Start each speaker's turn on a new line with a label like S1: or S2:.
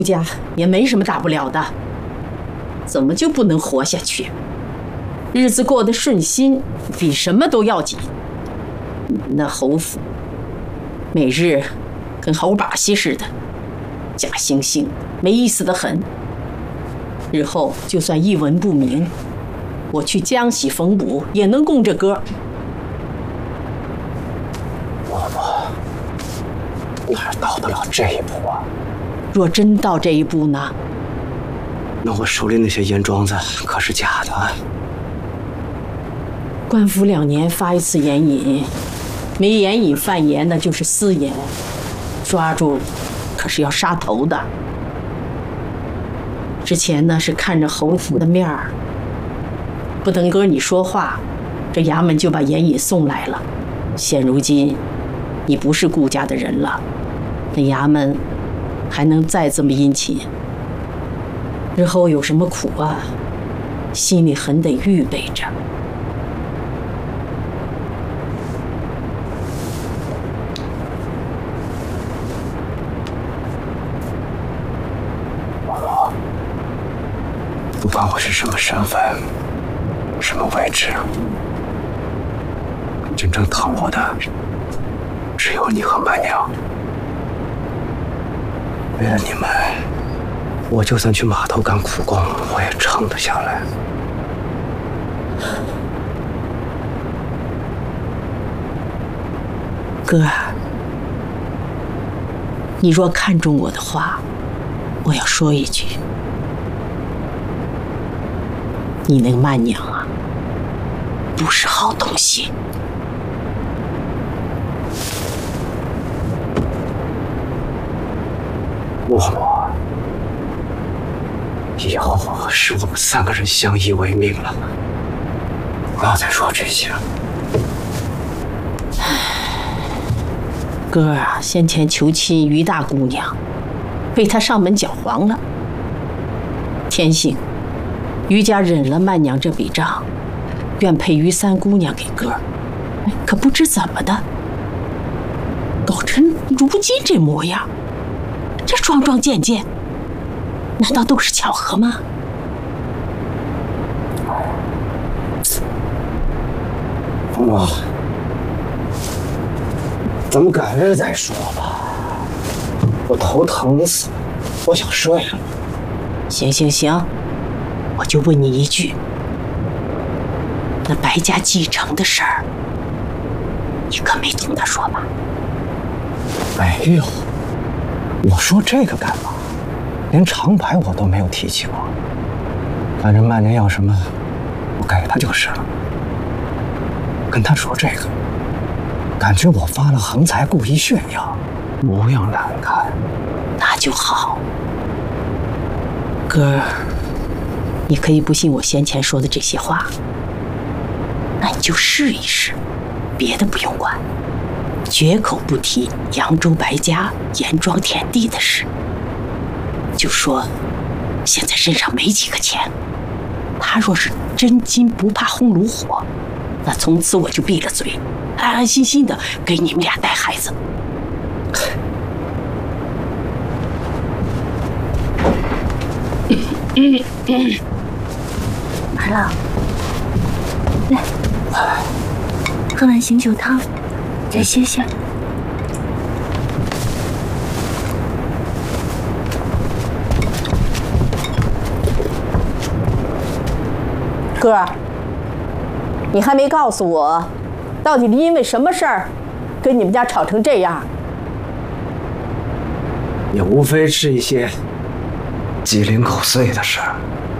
S1: 家也没什么大不了的，怎么就不能活下去？日子过得顺心，比什么都要紧。那侯府每日跟猴把戏似的，假惺惺，没意思得很。日后就算一文不名，我去江西缝补也能供这哥。
S2: 嬷嬷，哪到得了这一步啊？
S1: 若真到这一步呢？
S2: 那我手里那些盐庄子可是假的。
S1: 官府2年发一次盐引，没盐引贩盐那就是私盐，抓住可是要杀头的。之前呢是看着侯府的面儿，不等哥你说话，这衙门就把盐引送来了。现如今你不是顾家的人了，那衙门还能再这么殷勤？日后有什么苦啊，心里很得预备着。
S2: 不管我是什么身份，什么位置，真正疼我的只有你和曼娘。为了你们，我就算去码头干苦工，我也撑得下来。
S1: 哥，你若看中我的话，我要说一句。你那个曼娘啊，不是好东西。
S2: 嬷嬷，以后是我们3个人相依为命了，不要再说这些了。
S1: 哥啊，先前求亲于大姑娘，被她上门搅黄了。天幸于家忍了曼娘这笔账，愿配于3姑娘给哥。可不知怎么的，搞成如今这模样，这桩桩件件，难道都是巧合吗？
S2: 嬷，咱们改日再说吧。我头疼死了，我想睡了。
S1: 行，我就问你一句，那白家继承的事儿，你可没听他说吧？
S2: 没有，我说这个干嘛？连长白我都没有提起过。反正曼娘要什么，我给她就是了。跟她说这个，感觉我发了横财，故意炫耀，模样难看。
S1: 那就好。哥儿，你可以不信我先前说的这些话，那你就试一试，别的不用管，绝口不提扬州白家盐庄田地的事。就说现在身上没几个钱，他若是真金不怕烘炉火，那从此我就闭了嘴，安安心心的给你们俩带孩子。
S3: 儿郎，来，喝碗醒酒汤，再歇歇。
S1: 哥儿，你还没告诉我，到底因为什么事儿，跟你们家吵成这样？
S2: 也无非是一些鸡零狗碎的事儿。